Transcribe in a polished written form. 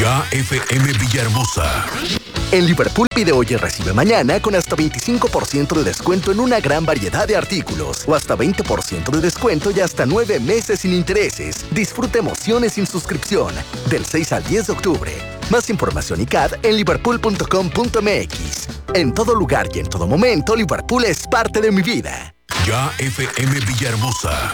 Ya FM Villahermosa. En Liverpool pide hoy y recibe mañana con hasta 25% de descuento en una gran variedad de artículos o hasta 20% de descuento y hasta 9 meses sin intereses. Disfruta emociones sin suscripción del 6 al 10 de octubre. Más información y CAD en liverpool.com.mx. En todo lugar y en todo momento, Liverpool es parte de mi vida. Ya FM Villahermosa.